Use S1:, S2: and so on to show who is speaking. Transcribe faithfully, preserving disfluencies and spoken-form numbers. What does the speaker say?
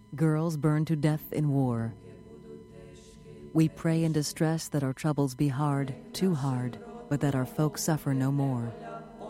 S1: girls burned to death in war. We pray in distress that our troubles be hard, too hard, but that our folk suffer no more.